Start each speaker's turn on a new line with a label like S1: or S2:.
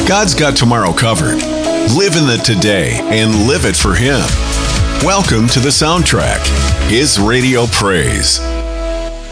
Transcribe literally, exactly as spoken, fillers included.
S1: God's got tomorrow covered. Live in the today and live it for Him. Welcome to The Soundtrack, His radio praise.